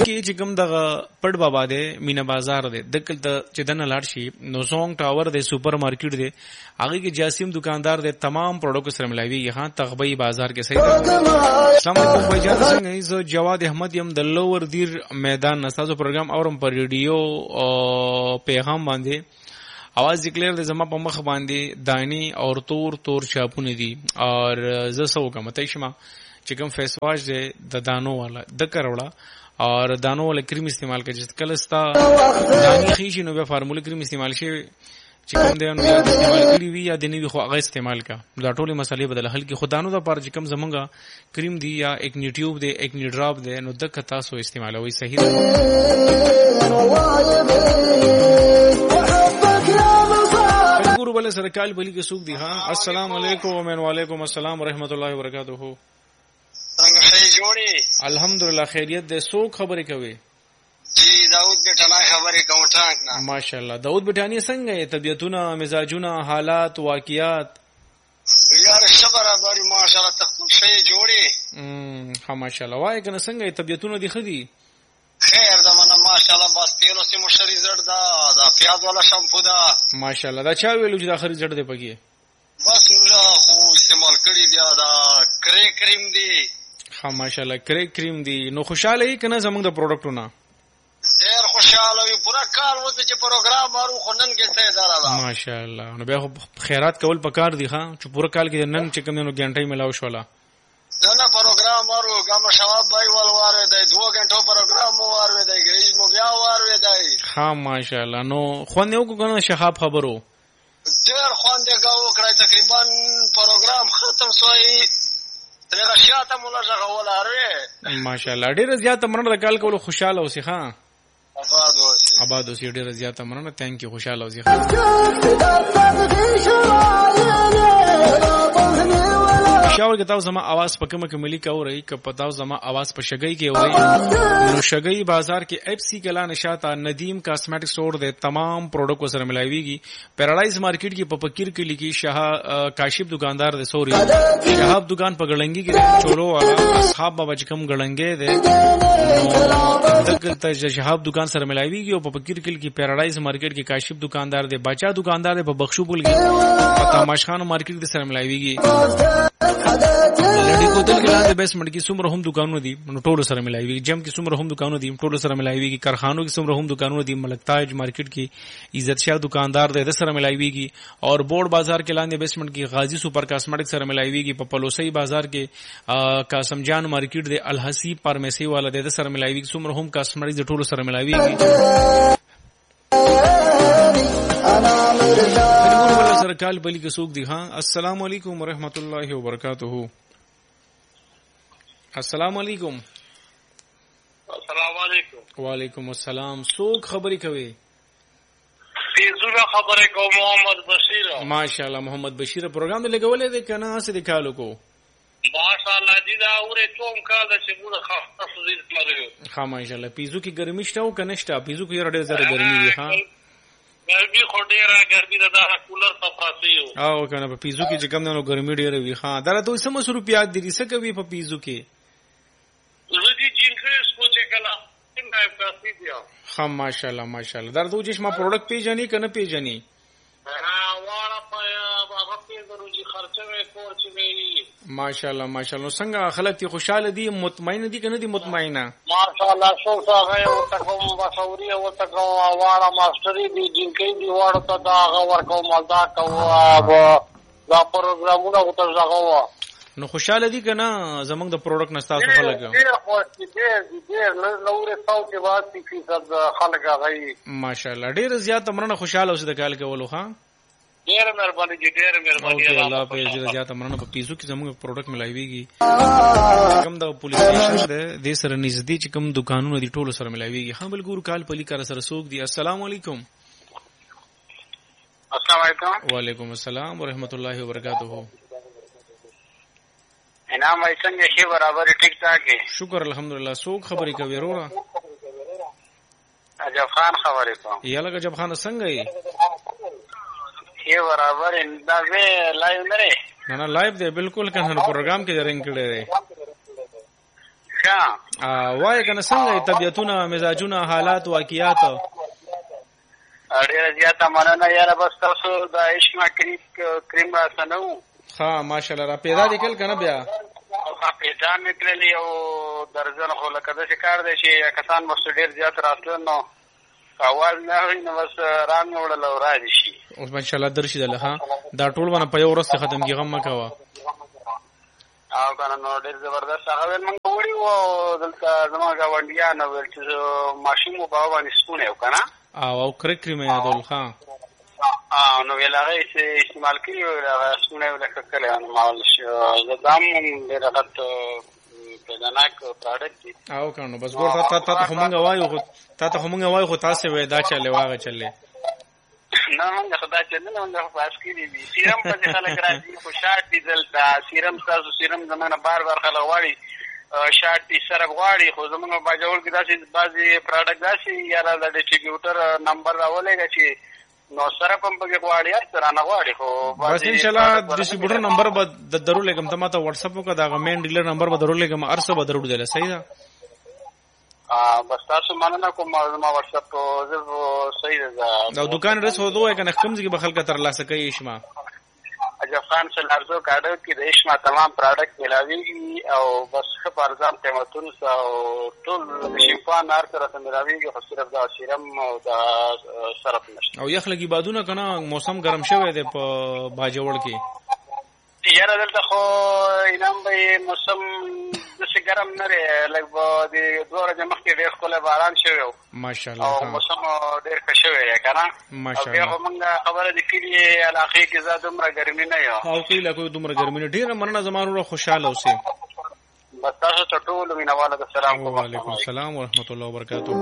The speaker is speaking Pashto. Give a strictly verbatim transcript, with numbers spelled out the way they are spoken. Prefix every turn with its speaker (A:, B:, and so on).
A: کې چې کوم دغه پړ بابا دی مینا بازار دی دکلته چې دنه لاړ شي نو سونګ ټاور دی سپر مارکیټ دی هغه کې جاسم دکاندار دی تمام پروډکټ سره ملایوي یہاں تغبی بازار کې صحیح ده. السلام علیکم بھائی جان څنګه زه جواد احمد یم د لوور دیر میدان نستاسو پروګرام اورم پر ریډیو پیغام باندې आवाज کلیر د زما په مخ باندې دانی اور تور تور چاپونه دي اور زه سو کوم ته شمه چې کوم فیس واش دی د دانو والا د کروڑا اور دانو والا کریم استعمال کړي چې کله ستا دانی خيشي نو به فارموله کریم استعمال شي چې کوم دی نو یا استعمال کړی وی یا د نوی خو هغه استعمال کا دا ټولې مسالې بدل حل کې خدانو د پر چې کوم زمونږه کریم دی یا ایک نی ټیوب دی ایک نی ډراپ دی نو د کتا سو استعمالوي صحیح ګورو بل سره کال بلی کې سوق دی. ها السلام علیکم وعلیکم السلام ورحمت الله وبرکاتہ.
B: څنګه شي جوړي؟
A: الحمدلله خیریت ده. سوق خبرې کوي
B: جی داود بټانی خبرې کوم ټاک نه.
A: ماشاءالله داود بټانی څنګه طبيعتونه مزاجونه حالات واقعیات؟
B: یار صبر اباري ماشاءالله تخم شي جوړي.
A: ام ها ماشاءالله وای کنه څنګه طبيعتونه دي خدي
B: خیر ده منه ماشاءالله بس تیلو سي مشري زړه دا دا پیاز والا شامپو دا
A: ماشاءالله دا چا ویلو چې دا اخري زړه دی پکې
B: بس نو خو استعمال کړی دی دا کرے کریم دی.
A: ها ماشاءالله کرے کریم دی. نو خوشاله یې کنه زمونږ د پروډکټونه؟
B: ډېر خوشاله وي پورا کال وته چې پروګرام مارو خنن کې ته اداره ده
A: ماشاءالله. نو بیا خیرات کول پکار دی ها چې پورا کال کې نن چې کوم نو ګنټي ملاو شولا
B: نه نه پروګرام مارو ګام شواب بای ول واره دی دوه غنټو پروګرام مو واره دی ګریج مو بیا واره دی.
A: ها ماشاءالله. نو خو نه وګورئ شهاب خبرو
B: ډېر خوان دی گاو کړای تقریبا پروګرام ختم شوی ترغه شاته مولا ژغول اره
A: ماشاءالله. ډېر زیات مرنه د کال کولو خوشاله اوسې ها
B: آباد اوسې
A: آباد اوسې ډېر زیات مرنه. ثانک یو خوشاله اوسې. شاور کې تاسو زما आवाज په کومه کې ملي کا اوري ک پتاو زما आवाज په شګي کې اوري نو شګي بازار کې اف سی کلا نشاتا ندیم کاسمیټک سٹور دے تمام پروډکټ سره ملایويږي. پیراډایز مارکیټ کې په فقیر کې لګي شاه کاشف دکاندار دے سوري شهاب دکان په ګړنګي کې چولو والا اصحاب بابا چکم ګړنګي دے دغه ته شهاب دکان سره ملایويږي او په فقیر کې لګي پیراډایز مارکیټ کې کاشف دکاندار دے بچا دکاندار دے په بخشو بول کې پتا ماشخان مارکیټ کې سره ملایويږي. لړی کوتل کې لاندې بیسمنټ کې څومره هم دکانونه دي نو ټول سره ملایوي. جم کې څومره هم دکانونه دي ټول سره ملایوي. کارخانو کې څومره هم دکانونه دي ملک تاج مارکیټ کې عزت شاه دکاندار دی سره ملایوي. اور بورډ بازار کې لاندې بیسمنټ کې غازی سپر کاسمیټک سره ملایوي. په پلوسی بازار کې قاسم جان مارکیټ دی الحسی فارمیسی والا دی سره ملایوي. څومره هم کاسمیټک د ټول سره ملایوي. سرکال بلی کے سوق دی. ہاں السلام علیکم ورحمۃ اللہ وبرکاتہ. السلام علیکم.
B: السلام علیکم.
A: وعلیکم السلام. سوق خبرې کوي
B: پیزونه خبرې کوم محمد بشیر.
A: ماشاءالله محمد بشیر پروګرام دې لګولې ده کنه اسه د کالو کو
B: ماشاءالله دې دا اورې ټوم کال چې موږ خاصه زید مریو.
A: ها ماشاءالله. پیزو کې ګرمي شته او کنه شته؟ پیزو کې ډېر زړه ګرمي وي. ها
B: ګرمي خو ډېره ګرمي ده دا کولر صفراسي
A: او کنه په پیزو کې چې کوم نو ګرمي ډېره وي. ها دا ته سم سو روپیا دي څه کوي په پیزو کې
B: زدي جینخه سوچ کلا څنګه پاسي دی.
A: ها ماشاءالله ماشاءالله. دا ته چې ما پروډکټ پیژنې کنه پیژنې
B: ها واړه په هغه پیژنو چې خرچه کور چې وی
A: ماشاءالله ماشاءالله. څنګه خلک تی خوشاله دي مطمئن دي کنه دي مطمئنه؟
B: ماشاءالله شو هغه او تکو بصوري او تکو واړه ماستري دي جنکې دي واړه ته دا هغه ورکو مالدا کو دا پروګرامونه او ته ځغوا
A: نو خوشاله دي کنه زمونږ د پروډکټ نستاسو خلک
B: ډېر خوښ دي ډېر ډېر نورې څو کې واسي فیصد خلک غي
A: ماشاءالله. ډېر زیات مرنه خوشاله اوسه د کال کولو. ها
B: ډېر مهرباني دي ډېر مهرباني
A: الله په ډېر زیات مرنه په پیزو کې زمونږ پروډکټ ملایويږي. کوم د پولیس سټیشن ده د سره نږدې چې کوم دکانونه دي ټول سره ملایويږي. ها بلګور کال پلی کار سره سوق دي. السلام علیکم.
B: السلام علیکم.
A: وعلیکم السلام ورحمۃ اللہ وبرکاتہ.
B: انعام څنګه شي برابر ټیک ټاک دی؟
A: شکر الحمدلله. سوق خبرې کوي وروره؟
B: عجب خان خبرې کوم.
A: یا لکه عجب خان څنګه یې؟
B: شي برابر دا وی لایو نه
A: نه نه لایو دی بالکل کنه پروګرام کې درنګ کړی دی.
B: ښه
A: وای کنه څنګه طبيعتونه مزاجونه حالات واقعیات
B: ډېره زیاته مننه یاره بس تاسو د عشق کریم کریم را سنو
A: ها ماشاءالله را پیدا دي کل کنه بیا
B: او پیدا مې کړلې او درځنه خو لکه داسې کار دی چې کسان مو ډېر زیات راتلل نو اواز نه وي نو بس رام وړل او راځي شي
A: اوس ماشاءالله درشي دله ها دا ټول باندې په یو ورځ ختم کی غم مکوا
B: او کنه نو ډېر زبردست هغه موږ وړي وو دلته زموږ غونډیا نو ول چې ماشوم په باندې سپونه یو کنه
A: او او کرکری مې یادول ها
B: اه نو ویلاغه استعمال کړی او هغه سپونه ولکه کله نو مال زدام ډېر غلط پیداناک پروډکټ دي
A: او کنه بس ګور تا ته همغه وایو خو تا ته همغه وایو خو تاسو وې دا چلے واغه چلے
B: نه نه خدای چې نه نه پاس کړی دي سیرم په خلک راځي خو شارټ دي دلته سیرم تاسو سیرم زمونه بار بار خلک غواړي شارټ دي سره غواړي خو زمونه باجوړ کې داسې بعضي پروډکټ داسې یا د ډیسټریبیوټر نمبر راولېږي چې نو سره پم په غواړي سره نه غواړي خو
A: بس ان شاء الله ډیسټریبیوټر نمبر به درول لګم ته ماته واتس اپ وکړه دا مین ډیلر نمبر به درول لګم ارسه به درول دی صحیح ده
B: ا بس تاسو مننه کوم ما واتس اپ زه صحیح ده
A: دا دکان رس هودو کنه کوم ځای به خلک تر لاسه کوي شما
B: اجازه خان سلارزو کارډو کې د شما تمام پروډکټ ملاويږي او بس په ارزان قیمتونو او ټول شیفان هر طرف ملاويږي خو صرف دا سیرم او دا صرف نشته
A: او یخ لګي بادونه کنه موسم ګرم شوی دی په باجوړ کې
B: یاره دلته خو انام به موسم د څه ګرم نه لري لکه د دوه ورځې مخکې ډېر ښکلی باران شوی و
A: ماشاءالله
B: او موسم ډېر ښه شوی دی که نه
A: ماشاءالله
B: او بیا خو موږ خبره د کلي علاقې کې زه دومره ګرمي نه یم
A: او کلي علاقو دومره ګرمي نه ډېره مننه زما وروره خوشحاله اوسئ
B: بس تاسو ته ټولو مینهوالو ته سلام کوم
A: وعلیکم السلام ورحمت الله وبرکاتو